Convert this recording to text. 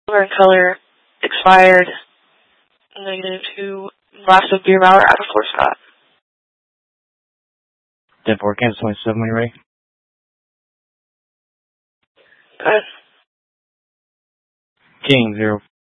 Silver in color, expired, -2, glass of beer Mauer out of 4 Scott. 10-4, Kansas 27, when you're ready. Go ahead. King 0.